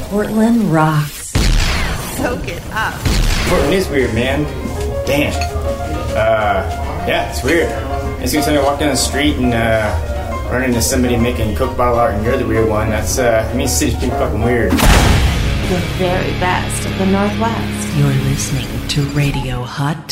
Portland rocks. Soak it up. Portland is weird, man. Damn. Yeah, it's weird. It's gonna time I walk down the street and run into somebody making Coke bottle art and you're the weird one. That's it means the city's pretty fucking weird. The very best of the Northwest. You're listening to Radio Hot